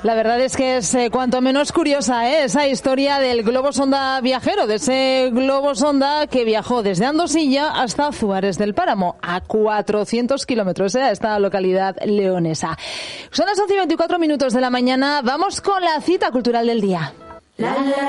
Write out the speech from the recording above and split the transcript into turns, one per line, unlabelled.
La verdad es que es cuanto menos curiosa, esa historia del globo sonda viajero, de ese globo sonda que viajó desde Andosilla hasta Azuares del Páramo, a 400 kilómetros de esta localidad leonesa. Son las 11:24 de la mañana, vamos con la cita cultural del día.